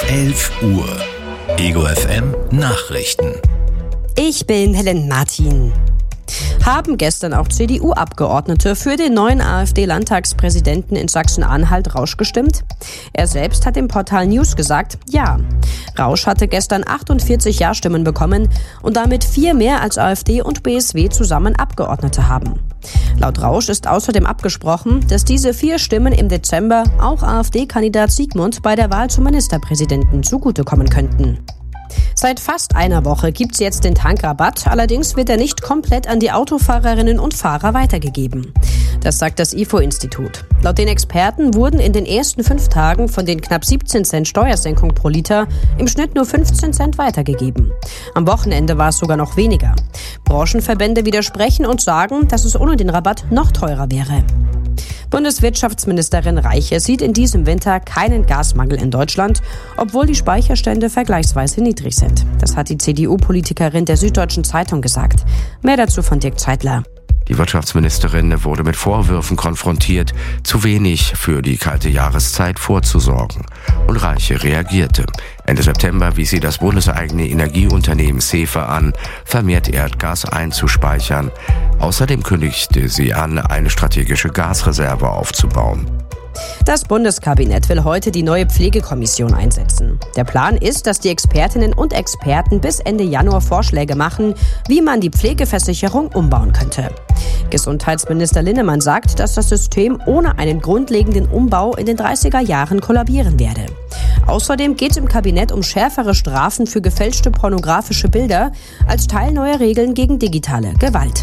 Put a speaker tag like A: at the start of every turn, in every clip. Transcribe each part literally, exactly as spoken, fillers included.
A: elf Uhr. Ego F M Nachrichten.
B: Ich bin Helen Martin. Haben gestern auch C D U-Abgeordnete für den neuen AfD-Landtagspräsidenten in Sachsen-Anhalt Rausch gestimmt? Er selbst hat im Portal News gesagt, ja. Rausch hatte gestern achtundvierzig Ja-Stimmen bekommen und damit vier mehr als AfD und B S W zusammen Abgeordnete haben. Laut Rausch ist außerdem abgesprochen, dass diese vier Stimmen im Dezember auch AfD-Kandidat Siegmund bei der Wahl zum Ministerpräsidenten zugutekommen könnten. Seit fast einer Woche gibt's jetzt den Tankrabatt, allerdings wird er nicht komplett an die Autofahrerinnen und Fahrer weitergegeben. Das sagt das I F O-Institut. Laut den Experten wurden in den ersten fünf Tagen von den knapp siebzehn Cent Steuersenkung pro Liter im Schnitt nur fünfzehn Cent weitergegeben. Am Wochenende war es sogar noch weniger. Branchenverbände widersprechen und sagen, dass es ohne den Rabatt noch teurer wäre. Bundeswirtschaftsministerin Reiche sieht in diesem Winter keinen Gasmangel in Deutschland, obwohl die Speicherstände vergleichsweise niedrig sind. Das hat die C D U-Politikerin der Süddeutschen Zeitung gesagt. Mehr dazu von Dirk Zeitler.
C: Die Wirtschaftsministerin wurde mit Vorwürfen konfrontiert, zu wenig für die kalte Jahreszeit vorzusorgen. Und Reiche reagierte. Ende September wies sie das bundeseigene Energieunternehmen SEFE an, vermehrt Erdgas einzuspeichern. Außerdem kündigte sie an, eine strategische Gasreserve aufzubauen.
B: Das Bundeskabinett will heute die neue Pflegekommission einsetzen. Der Plan ist, dass die Expertinnen und Experten bis Ende Januar Vorschläge machen, wie man die Pflegeversicherung umbauen könnte. Gesundheitsminister Linnemann sagt, dass das System ohne einen grundlegenden Umbau in den dreißiger Jahren kollabieren werde. Außerdem geht es im Kabinett um schärfere Strafen für gefälschte pornografische Bilder als Teil neuer Regeln gegen digitale Gewalt.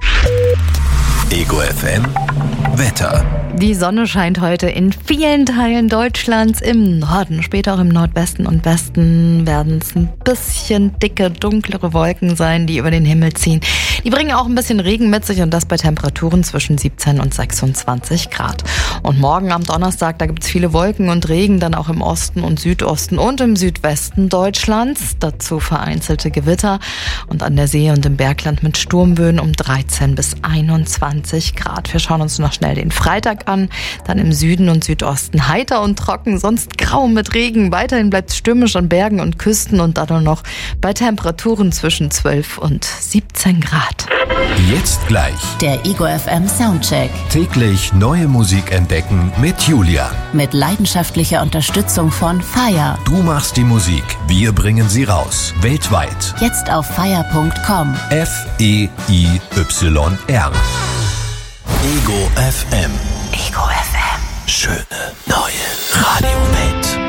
A: Ego F M Wetter.
D: Die Sonne scheint heute in vielen Teilen Deutschlands. Im Norden, später auch im Nordwesten und Westen werden es ein bisschen dicke, dunklere Wolken sein, die über den Himmel ziehen. Die bringen auch ein bisschen Regen mit sich und das bei Temperaturen zwischen siebzehn und sechsundzwanzig Grad. Und morgen am Donnerstag, da gibt es viele Wolken und Regen, dann auch im Osten und Südosten und im Südwesten Deutschlands. Dazu vereinzelte Gewitter und an der See und im Bergland mit Sturmböen um dreizehn bis einundzwanzig Grad. Wir schauen uns noch schnell den Freitag an, dann im Süden und Südosten heiter und trocken, sonst grau mit Regen. Weiterhin bleibt es stürmisch an Bergen und Küsten und dann noch bei Temperaturen zwischen zwölf und siebzehn Grad.
A: Jetzt gleich
E: Der Ego F M Soundcheck.
A: täglich neue Musik entdecken mit Julia.
E: Mit leidenschaftlicher Unterstützung von Fire.
A: Du machst die Musik, wir bringen sie raus. Weltweit.
E: Jetzt auf fire punkt com.
A: F E I Y R. Ego F M.
E: Ego F M.
A: Schöne neue Radiowelt.